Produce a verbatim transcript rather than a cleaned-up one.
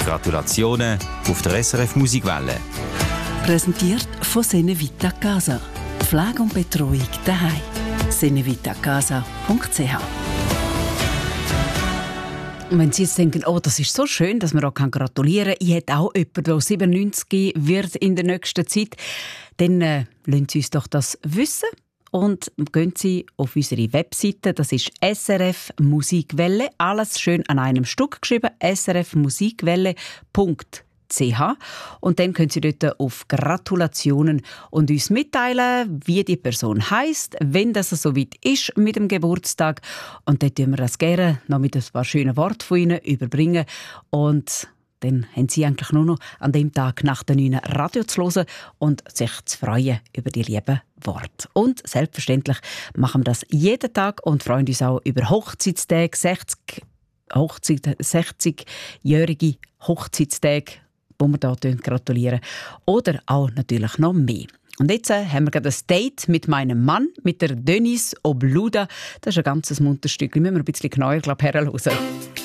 Gratulationen auf der S R F Musikwelle. Präsentiert von Senevita Casa. Pflege und Betreuung daheim. senevitacasa punkt c h. Wenn Sie jetzt denken, oh, das ist so schön, dass man auch gratulieren kann, ich hätte auch jemanden, der siebenundneunzig wird in der nächsten Zeit, dann äh, lassen Sie uns doch das wissen und gehen Sie auf unsere Webseite, das ist S R F Musikwelle, alles schön an einem Stück geschrieben, s r f musikwelle punkt c h, und dann können Sie dort auf Gratulationen und uns mitteilen, wie die Person heisst, wenn das so weit ist mit dem Geburtstag, und dann tun wir das gerne noch mit ein paar schönen Worten von Ihnen überbringen, und dann haben Sie eigentlich nur noch an dem Tag nach der neuen Radio zu hören und sich zu freuen über die lieben Worte. Und selbstverständlich machen wir das jeden Tag und freuen uns auch über Hochzeitstage, sechzig Hochzeit, sechzigjährige Hochzeitstage, wo wir hier gratulieren. Oder auch natürlich noch mehr. Und jetzt äh, haben wir gerade ein Date mit meinem Mann, mit der Denise Obluda. Das ist ein ganzes Munterstück. Müssen wir ein bisschen genauer, glaube ich, herhören.